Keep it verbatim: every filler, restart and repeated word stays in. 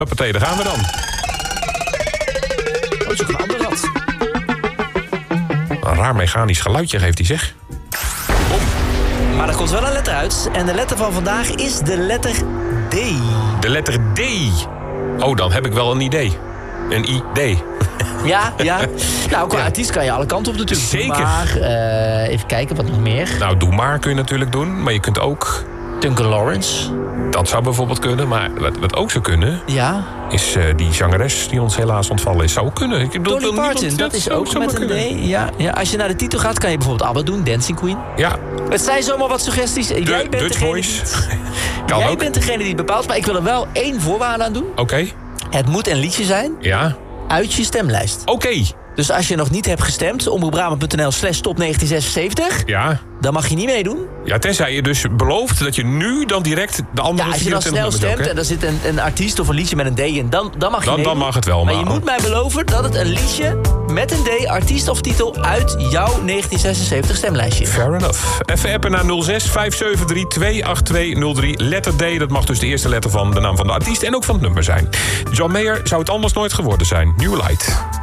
Hoppatee, daar gaan we dan. Oh, zo'n ander rad. Een raar mechanisch geluidje geeft hij, zeg. Maar er komt wel een letter uit. En de letter van vandaag is de letter D. De letter D. Oh, dan heb ik wel een idee. Een I D. Ja, ja. Nou, qua Ja. artiest kan je alle kanten op natuurlijk. Zeker. Maar, uh, even kijken, wat nog meer. Nou, Doe Maar kun je natuurlijk doen. Maar je kunt ook... Duncan Lawrence. Dat zou bijvoorbeeld kunnen. Maar wat, wat ook zou kunnen... Ja. is uh, die zangeres die ons helaas ontvallen is. Zou ook kunnen. Ik bedoel, Dolly Parton, niemand, dat is zou- ook zou met maar een kunnen. D. Ja, ja. Als je naar de titel gaat, kan je bijvoorbeeld ABBA doen. Dancing Queen. Ja, Het zijn zomaar wat suggesties. Jij bent Dutch degene Voice. die het- kan Jij ook. bent degene die het bepaalt. Maar ik wil er wel één voorwaarde aan doen. Oké, Het moet een liedje zijn ja. uit je stemlijst. Oké, Dus als je nog niet hebt gestemd, omroepbrabant.nl slash top negentien zesenzeventig... ja. dan mag je niet meedoen. Ja, tenzij je dus belooft dat je nu dan direct de andere Ja, als je dan snel vierentwintig stemt nummers en er zit een, een artiest of een liedje met een D in... dan, dan mag je Dan- meedoen. dan mag het wel, Maar, maar- je moet mij beloven dat het een liedje met een D, artiest of titel... uit jouw negentien zesenzeventig stemlijstje is. Fair enough. Even appen naar nul zes vijf zeven drie twee acht twee nul drie. Letter D, dat mag dus de eerste letter van de naam van de artiest... en ook van het nummer zijn. John Mayer zou het anders nooit geworden zijn. New Light.